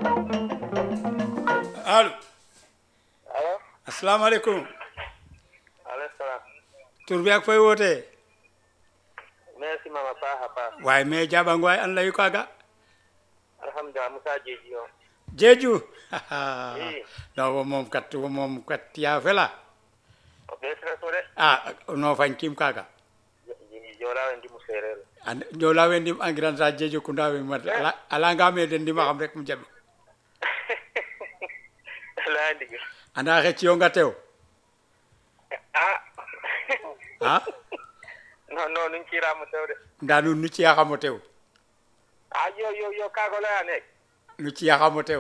allo allo asalaamaaleykum aleykum salaam tur bi ak fay wootee merci mama paaxa paax waaye mais jaɓang waay an layu kaaga alhamdulillah Moussa Jeeji o jeeju i non wo moom kat yaa fela o ɓeesreso de no fañ kim kaaga joolawe ndimu seereer jola we ndim angiran sa jeeju kunda we mat ala nga me den ndima xam rek mu jaɓi laya ndigil anda xeciyonga tew non non nuñ ciiraamo tew de nda nun nu ciyaxamo tew yo kaaga laya neek nu ciyaxamo tew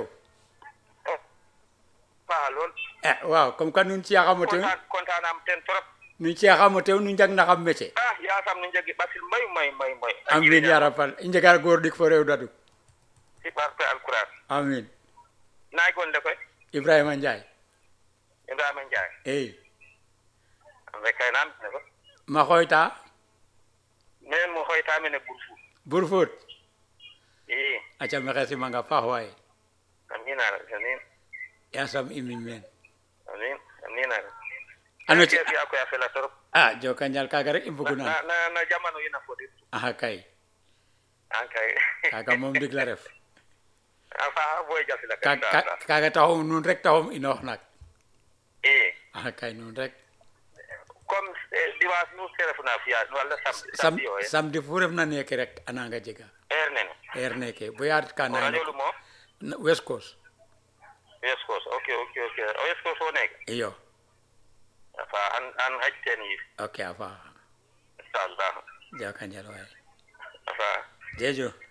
faaxa lool waaw comme que nun ciyaxamo tew contanam ten trop nu ciyaxamo tew nu njang na xam métier yasam nu njegi ɓasil mayu amin ya rabbal i njega goor ɗik fo rew dadu si barke alquran amin naay gonle koy Ibrahima Ndiaye Ibrahima Ndiaye eyi ande kay namtine ko ma xooyta men mo xoyta mene Bourfout Bourfout i aca maxey simanga paax waaye amin yasam i miñ meen amin ano ke fi'a koy a fela trop joka njal kaaga rek i mbugu naan na jamano ina fodir axa kay an kay kaaga moom ndig la ref a faaxa boy jafila kaaga taxum nuun rek taxum inoox nak i axa kay nuun rek comme dimanche nu te refna fi'a wala samedi o samedi fu refna neeke rek ananga jega heure nene heure neeke bo yaat ka o radio lu mo West Coast West Coast ok o West Coast o neke iyo afa an haj ten yif ok a faaxa inchallah joka njal waaye afa jeejo